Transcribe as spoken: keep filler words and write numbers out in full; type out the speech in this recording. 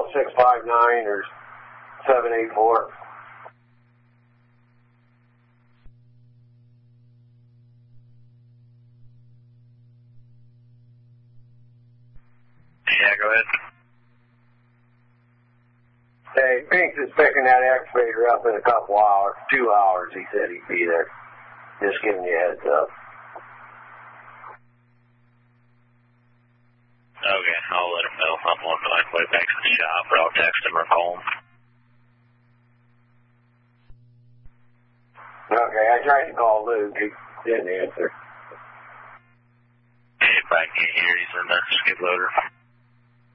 oh six five nine or seven eight four. Yeah, go ahead. Hey, Binks is picking that excavator up in a couple hours, two hours, he said he'd be there. Just giving you a heads up. Okay, I'll let him know. I'm on my way back to the shop, or I'll text him or call him. Okay, I tried to call Luke. He didn't answer. If I can't hear, he's in the skid loader.